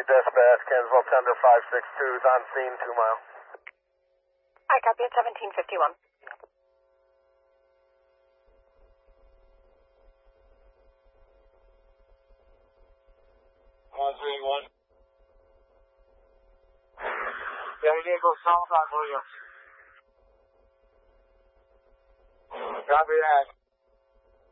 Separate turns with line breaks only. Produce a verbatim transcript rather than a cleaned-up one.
dispatch, Kansasville Tender five six two is on scene, two mile.
I copy at seventeen fifty-one.
one three one. Yeah, we need to go south on Williams. Copy that.